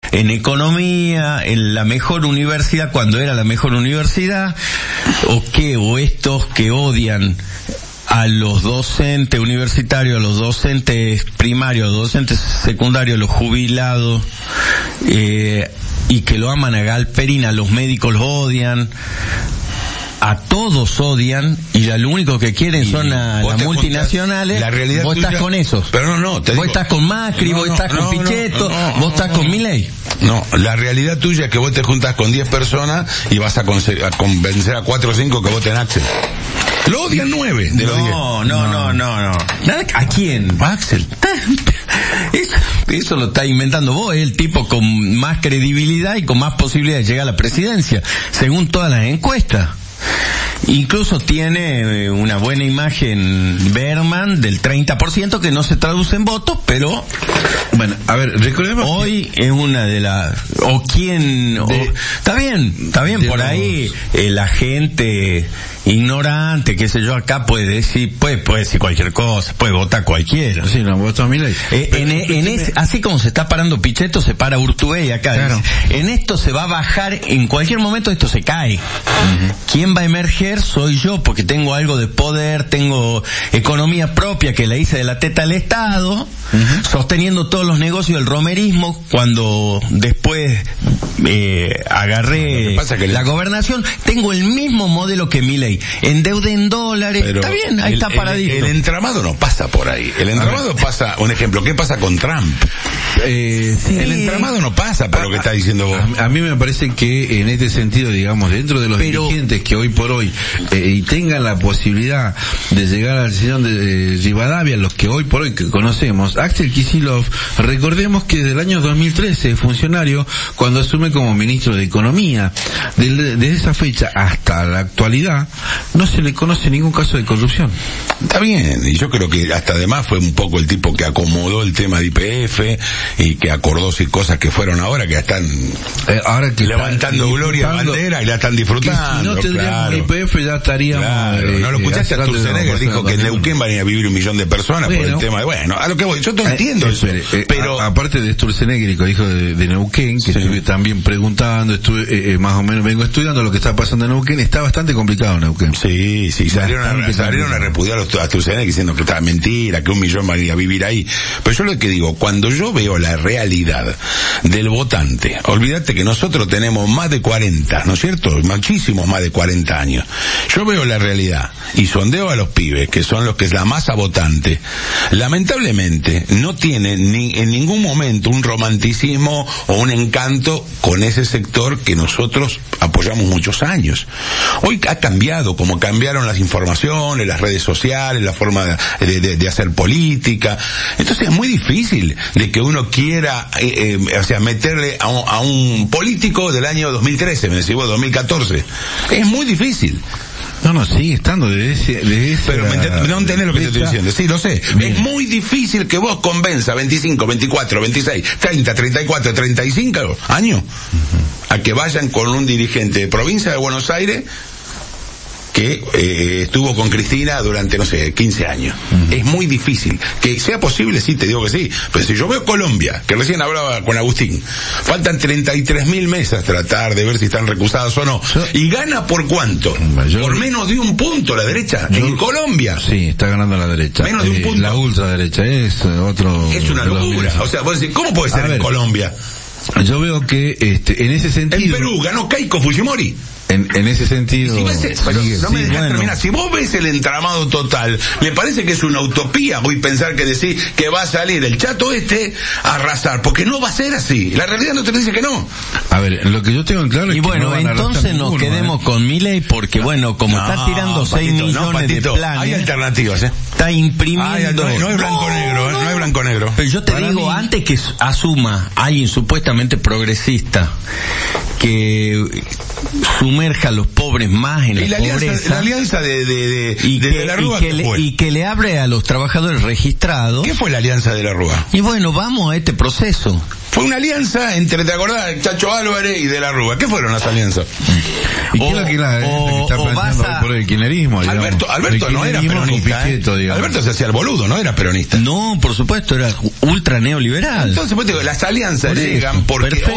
en economía, en la mejor universidad cuando era la mejor universidad, o estos que odian a los docentes universitarios, a los docentes primarios, a los docentes secundarios, a los jubilados, y que lo aman a Galperín, a los médicos los odian, a todos odian, y lo único que quieren son a las multinacionales. La realidad vos tuya, estás con esos. Pero vos estás con Macri, vos estás con Pichetto, vos estás con Milei. No, la realidad tuya es que vos te juntás con 10 personas y vas a convencer a 4 o 5 que voten Axel. Lo odian 9 de los 10. No. ¿A quién? Axel. Eso lo está inventando vos, es el tipo con más credibilidad y con más posibilidad de llegar a la presidencia, según todas las encuestas. Incluso tiene una buena imagen Berman del 30% que no se traduce en votos, pero bueno, a ver, recordemos hoy es una de las está bien por ahí la gente ignorante, qué sé yo, acá puede decir cualquier cosa, puede votar cualquiera. Sí, no votó a Milei. Así como se está parando Pichetto, se para Urtubey acá. Claro. En esto se va a bajar, en cualquier momento esto se cae. Uh-huh. ¿Quién va a emerger? Soy yo, porque tengo algo de poder, tengo economía propia que la hice de la teta al Estado, uh-huh, sosteniendo todos los negocios del romerismo, cuando después agarré la gobernación, tengo el mismo modelo que Milei. Endeude en dólares, pero está bien, ahí está paradito. El entramado no pasa por ahí. El entramado pasa, un ejemplo, ¿qué pasa con Trump? Sí, el entramado no pasa por lo que está diciendo vos. A mí me parece que en este sentido, digamos, dentro de los dirigentes que hoy por hoy y tengan la posibilidad de llegar al sillón de Rivadavia, los que hoy por hoy que conocemos, Axel Kicillof, recordemos que desde el año 2013 es funcionario cuando asume como ministro de Economía. Desde esa fecha hasta la actualidad no se le conoce ningún caso de corrupción. Está bien, y yo creo que hasta además fue un poco el tipo que acomodó el tema de YPF y que acordó cosas que fueron ahora que están ahora que levantando gloria bandera y la están disfrutando. Si no tendríamos YPF ya estaríamos no lo escuchaste a Sturzenegger, dijo que en Neuquén van a vivir 1 millón de personas por el tema de a lo que voy, yo te entiendo eso, pero aparte de Sturzenegger, dijo de Neuquén, que estuve también preguntando, más o menos vengo estudiando lo que está pasando en Neuquén, está bastante complicado Neuquén. Sí, salieron a repudiar a Sturzenegger diciendo que estaba mentira, que 1 millón van a ir a vivir ahí. Pero yo lo que digo, cuando yo veo la realidad del votante, olvídate que nosotros tenemos más de 40, ¿no es cierto? Muchísimos más de 40 años. Yo veo la realidad y sondeo a los pibes, que son los que es la masa votante, lamentablemente no tienen en ningún momento un romanticismo o un encanto con ese sector que nosotros apoyamos muchos años. Hoy ha cambiado, como cambiaron las informaciones, las redes sociales, la forma de hacer política. Entonces es muy difícil de que uno quiera, meterle a un político del año 2013, me decís vos, 2014. Es muy difícil. No, sigue estando de ese pero no entendés lo que te estoy diciendo. Sí, lo sé. Bien. Es muy difícil que vos convenza 25, 24, 26, 30, 34, 35 años a que vayan con un dirigente de provincia de Buenos Aires que estuvo con Cristina durante, 15 años. Uh-huh. Es muy difícil. Que sea posible, sí, te digo que sí. Pero si yo veo Colombia, que recién hablaba con Agustín, faltan 33.000 mesas tratar de ver si están recusadas o no. ¿Y gana por cuánto? Por menos de 1 punto la derecha. En Colombia. Sí, está ganando la derecha. Menos de 1 punto. La ultraderecha es otro... Es una locura. O sea, vos decís, ¿cómo puede ser en Colombia? Yo veo que en ese sentido... En Perú ganó Keiko Fujimori. En ese sentido... Si vos ves el entramado total, me parece que es una utopía hoy pensar que decir que va a salir el chato a arrasar, porque no va a ser así. La realidad no te dice que no. A ver, lo que yo tengo en claro es que no van a entonces nos quedemos con Milei, porque como está tirando 6 millones de planes... Hay alternativas, Está imprimiendo... No es blanco-negro, no es blanco-negro. Pero yo te digo, antes que asuma alguien supuestamente progresista que sumerja a los pobres más en la pobreza. La alianza de la Rúa, y que le abre a los trabajadores registrados. ¿Qué fue la alianza de la Rúa? Y vamos a este proceso. Fue una alianza entre, ¿te acordás? Chacho Álvarez y de la Rúa. ¿Qué fueron las alianzas? ¿Y qué es lo que está planteando por el kirchnerismo? Alberto no era peronista. Alberto se hacía el boludo, no era peronista. No, por supuesto, era ultra neoliberal. Entonces, pues digo, las alianzas llegan porque